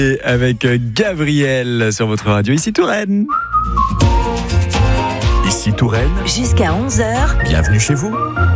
Et avec Gabriel sur votre radio, ici Touraine. Ici Touraine. Jusqu'à 11h. Bienvenue chez vous.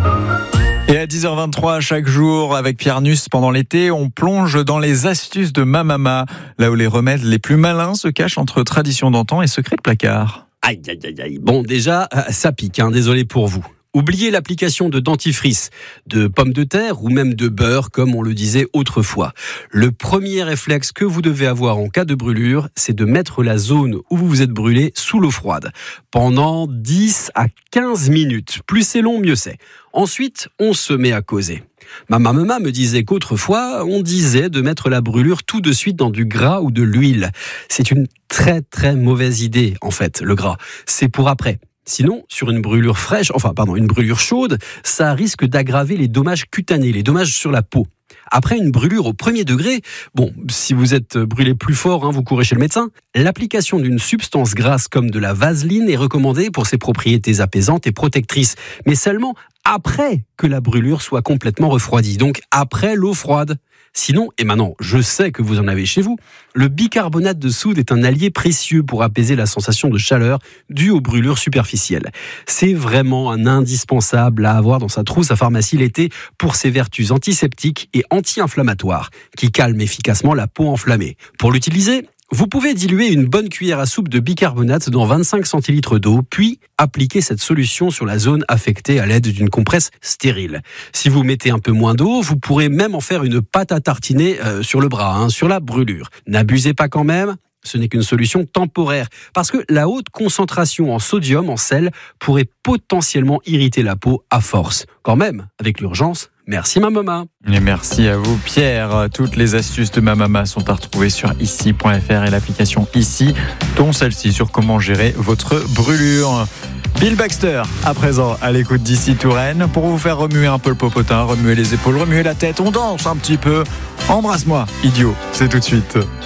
Et à 10h23 chaque jour, avec Pierre Nuss, pendant l'été, on plonge dans les astuces de ma maman, là où les remèdes les plus malins se cachent entre traditions d'antan et secrets de placard. Aïe, aïe, aïe, aïe. Bon, déjà, ça pique, désolé pour vous. Oubliez l'application de dentifrice, de pommes de terre ou même de beurre, comme on le disait autrefois. Le premier réflexe que vous devez avoir en cas de brûlure, c'est de mettre la zone où vous vous êtes brûlé sous l'eau froide pendant 10 à 15 minutes. Plus c'est long, mieux c'est. Ensuite, on se met à causer. Ma maman me disait qu'autrefois, on disait de mettre la brûlure tout de suite dans du gras ou de l'huile. C'est une très très mauvaise idée, en fait, le gras. C'est pour après. Sinon, sur une brûlure une brûlure chaude, ça risque d'aggraver les dommages cutanés, les dommages sur la peau. Après une brûlure au premier degré, si vous êtes brûlé plus fort, vous courez chez le médecin. L'application d'une substance grasse comme de la vaseline est recommandée pour ses propriétés apaisantes et protectrices, mais seulement après que la brûlure soit complètement refroidie, donc après l'eau froide. Sinon, et maintenant je sais que vous en avez chez vous, le bicarbonate de soude est un allié précieux pour apaiser la sensation de chaleur due aux brûlures superficielles. C'est vraiment un indispensable à avoir dans sa trousse à pharmacie l'été pour ses vertus antiseptiques et anti-inflammatoires qui calment efficacement la peau enflammée. Pour l'utiliser, vous pouvez diluer une bonne cuillère à soupe de bicarbonate dans 25 centilitres d'eau, puis appliquer cette solution sur la zone affectée à l'aide d'une compresse stérile. Si vous mettez un peu moins d'eau, vous pourrez même en faire une pâte à tartiner sur le bras, sur la brûlure. N'abusez pas quand même, ce n'est qu'une solution temporaire, parce que la haute concentration en sodium, en sel, pourrait potentiellement irriter la peau à force. Quand même, avec l'urgence, merci ma maman. Et merci à vous Pierre. Toutes les astuces de ma maman sont à retrouver sur ici.fr et l'application Ici, dont celle-ci sur comment gérer votre brûlure. Bill Baxter, à présent, à l'écoute d'Ici Touraine, pour vous faire remuer un peu le popotin, remuer les épaules, remuer la tête, on danse un petit peu. Embrasse-moi, idiot, c'est tout de suite.